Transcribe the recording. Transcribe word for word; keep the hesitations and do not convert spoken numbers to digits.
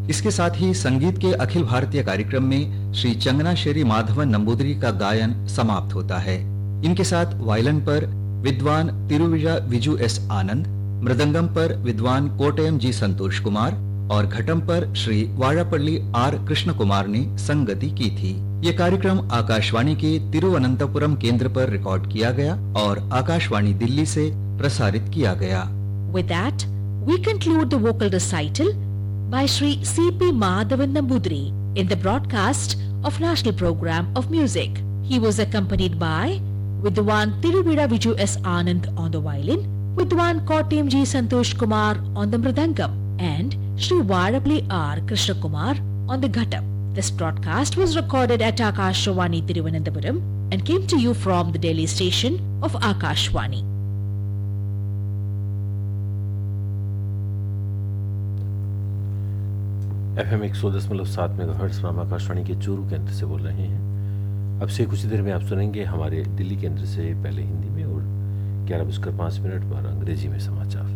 इसके साथ ही संगीत के अखिल भारतीय कार्यक्रम में श्री चंगनाश्री माधवन नंबूदरी का गायन समाप्त होता है। इनके साथ वायलिन पर विद्वान तिरुविजा विजु एस आनंद, मृदंगम पर विद्वान कोटयम जी संतोष कुमार और घटम पर श्री वाड़ापल्ली आर कृष्ण कुमार ने संगति की थी। ये कार्यक्रम आकाशवाणी के तिरुवनंतपुरम केंद्र पर रिकॉर्ड किया गया और आकाशवाणी दिल्ली से प्रसारित किया गया। With that, we conclude the vocal recital by Shri C P Madhavan Nambudri in the broadcast of National Program of Music. He was accompanied by Vidwan Tiruvira Viju S. Anand on the violin, Vidwan Kottayam G. Santosh Kumar on the mridangam, and Shri Varapalli R. Krishna Kumar on the ghatam. This broadcast was recorded at Akashvani Tiruvananthapuram and came to you from the Delhi station of Akashvani. F M एक सौ दशमलव सात megahertz पर हम आकाशवाणी के चूरू केंद्र से बोल रहे हैं। अब से कुछ देर में आप सुनेंगे हमारे दिल्ली केंद्र से पहले हिंदी में और ग्यारह बजकर पाँच मिनट पर अंग्रेजी में समाचार।